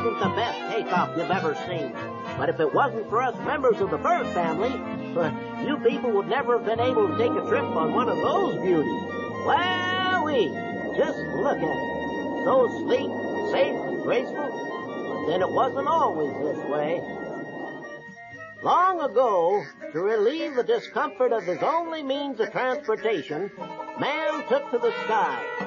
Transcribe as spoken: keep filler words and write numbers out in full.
wasn't the best takeoff you've ever seen. But if it wasn't for us members of the bird family, you people would never have been able to take a trip on one of those beauties. Wowee! Just look at it. So sleek, safe, and graceful. But then it wasn't always this way. Long ago, to relieve the discomfort of his only means of transportation, man took to the sky.